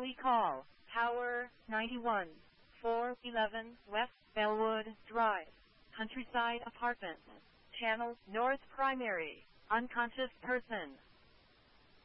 Ellie call, Tower 91, 411 West Bellwood Drive, Countryside Apartments, Channel North Primary, unconscious person.